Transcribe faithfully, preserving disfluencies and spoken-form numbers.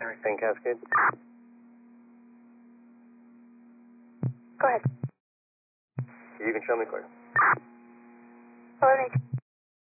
Everything Cascade. Go ahead. You can show me clear. eleven eighteen.